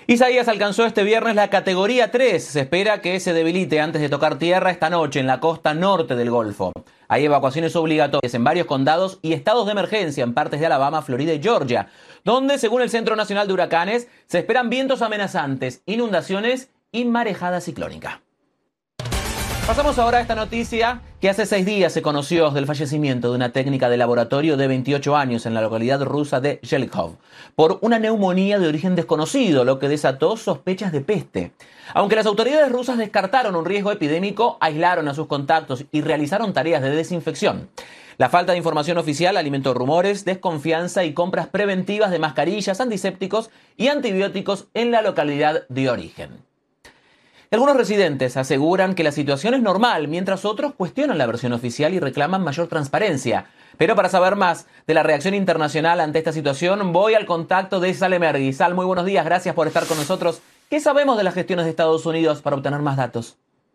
Isaías alcanzó este viernes la categoría 3. Se espera que se debilite antes de tocar tierra esta noche en la costa norte del Golfo. Hay evacuaciones obligatorias en varios condados y estados de emergencia en partes de Alabama, Florida y Georgia, donde, según el Centro Nacional de Huracanes, se esperan vientos amenazantes, inundaciones y marejada ciclónica. Pasamos ahora a esta noticia que hace 6 días se conoció del fallecimiento de una técnica de laboratorio de 28 años en la localidad rusa de Zhelkov por una neumonía de origen desconocido, lo que desató sospechas de peste. Aunque las autoridades rusas descartaron un riesgo epidémico, aislaron a sus contactos y realizaron tareas de desinfección. La falta de información oficial alimentó rumores, desconfianza y compras preventivas de mascarillas, antisépticos y antibióticos en la localidad de origen. Algunos residentes aseguran que la situación es normal, mientras otros cuestionan la versión oficial y reclaman mayor transparencia. Pero para saber más de la reacción internacional ante esta situación, voy al contacto de Sal Emergui. Sal, muy buenos días, gracias por estar con nosotros. ¿Qué sabemos de las gestiones de Estados Unidos para obtener más datos?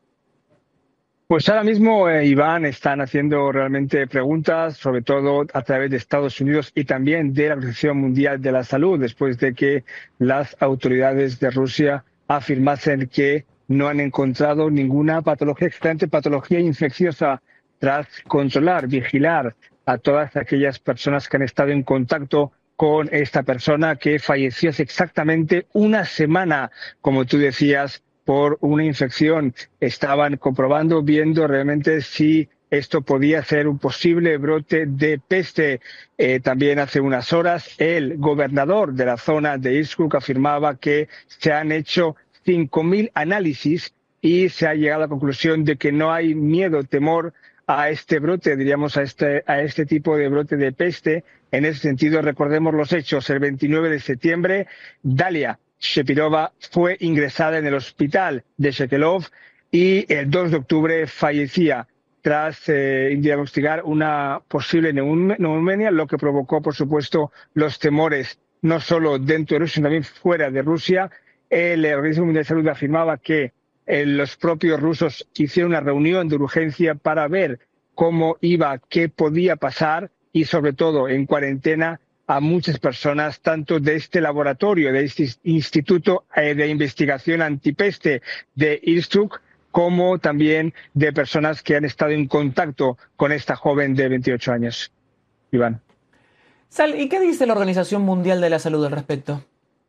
Pues ahora mismo, Iván, están haciendo realmente preguntas, sobre todo a través de Estados Unidos y también de la Organización Mundial de la Salud, después de que las autoridades de Rusia afirmasen que no han encontrado ninguna patología, exactamente patología infecciosa, tras controlar, vigilar a todas aquellas personas que han estado en contacto con esta persona que falleció hace exactamente una semana, como tú decías, por una infección. Estaban comprobando, viendo realmente si esto podía ser un posible brote de peste. También hace unas horas el gobernador de la zona de Irkutsk afirmaba que se han hecho 5.000 análisis y se ha llegado a la conclusión de que no hay miedo, temor a este brote, diríamos a este tipo de brote de peste. En ese sentido, recordemos los hechos. El 29 de septiembre, Dalia Shapirova fue ingresada en el hospital de Shekelov y el 2 de octubre fallecía tras diagnosticar una posible neumonía, lo que provocó, por supuesto, los temores, no solo dentro de Rusia, sino también fuera de Rusia. El Organismo Mundial de Salud afirmaba que los propios rusos hicieron una reunión de urgencia para ver cómo iba, qué podía pasar y, sobre todo, en cuarentena a muchas personas, tanto de este laboratorio, de este Instituto de Investigación Antipeste de Irkutsk, como también de personas que han estado en contacto con esta joven de 28 años. Iván. Sal, ¿y qué dice la Organización Mundial de la Salud al respecto?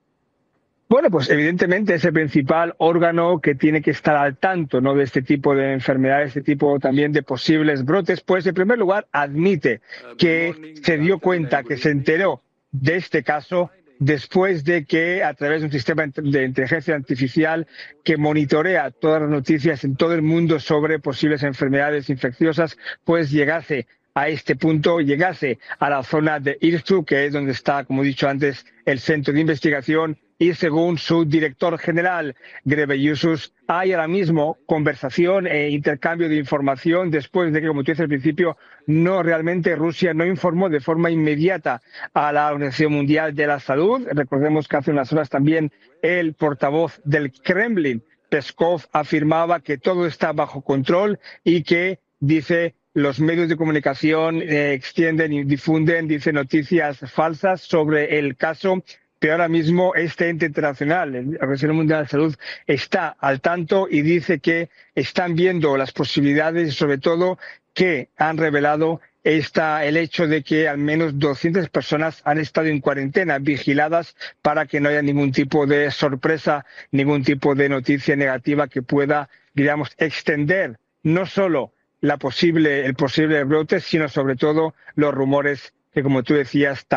Bueno, pues evidentemente es el principal órgano que tiene que estar al tanto, ¿no?, de este tipo de enfermedades, este tipo también de posibles brotes. Pues en primer lugar admite que se dio cuenta, que se enteró de este caso después de que a través de un sistema de inteligencia artificial que monitorea todas las noticias en todo el mundo sobre posibles enfermedades infecciosas, pues llegase a este punto, llegase a la zona de Irkutsk, que es donde está, como he dicho antes, el centro de investigación. Y según su director general, Ghebreyesus, hay ahora mismo conversación e intercambio de información después de que, como tú dices al principio, Rusia no informó de forma inmediata a la Organización Mundial de la Salud. Recordemos que hace unas horas también el portavoz del Kremlin, Peskov, afirmaba que todo está bajo control y que, dice, los medios de comunicación extienden y difunden, dice, noticias falsas sobre el caso. Pero ahora mismo este ente internacional, la Organización Mundial de la Salud, está al tanto y dice que están viendo las posibilidades y, sobre todo, que han revelado el hecho de que al menos 200 personas han estado en cuarentena, vigiladas, para que no haya ningún tipo de sorpresa, ningún tipo de noticia negativa que pueda, digamos, extender no solo el posible brote, sino sobre todo los rumores que, como tú decías,